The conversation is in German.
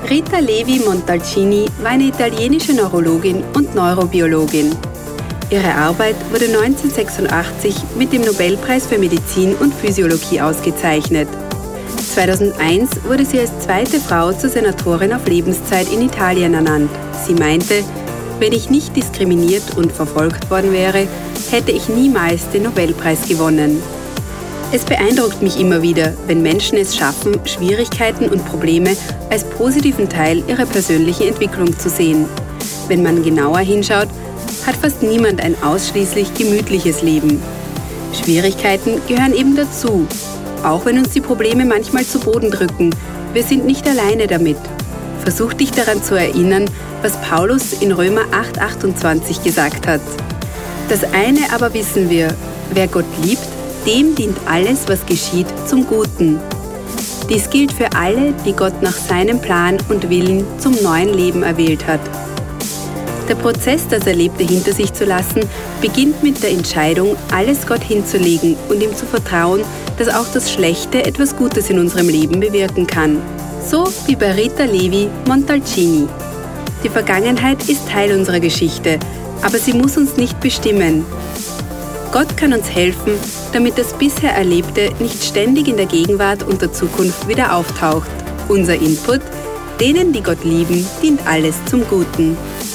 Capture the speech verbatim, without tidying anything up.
Rita Levi-Montalcini war eine italienische Neurologin und Neurobiologin. Ihre Arbeit wurde neunzehnhundertsechsundachtzig mit dem Nobelpreis für Medizin und Physiologie ausgezeichnet. zweitausendeins wurde sie als zweite Frau zur Senatorin auf Lebenszeit in Italien ernannt. Sie meinte, wenn ich nicht diskriminiert und verfolgt worden wäre, hätte ich niemals den Nobelpreis gewonnen. Es beeindruckt mich immer wieder, wenn Menschen es schaffen, Schwierigkeiten und Probleme als positiven Teil ihrer persönlichen Entwicklung zu sehen. Wenn man genauer hinschaut, hat fast niemand ein ausschließlich gemütliches Leben. Schwierigkeiten gehören eben dazu, auch wenn uns die Probleme manchmal zu Boden drücken. Wir sind nicht alleine damit. Versuch dich daran zu erinnern, was Paulus in Römer acht achtundzwanzig gesagt hat. Das eine aber wissen wir, wer Gott liebt, dem dient alles, was geschieht, zum Guten. Dies gilt für alle, die Gott nach seinem Plan und Willen zum neuen Leben erwählt hat. Der Prozess, das Erlebte hinter sich zu lassen, beginnt mit der Entscheidung, alles Gott hinzulegen und ihm zu vertrauen, dass auch das Schlechte etwas Gutes in unserem Leben bewirken kann. So wie bei Rita Levi-Montalcini. Die Vergangenheit ist Teil unserer Geschichte, aber sie muss uns nicht bestimmen. Gott kann uns helfen, damit das bisher Erlebte nicht ständig in der Gegenwart und der Zukunft wieder auftaucht. Unser Input: Denen, die Gott lieben, dient alles zum Guten.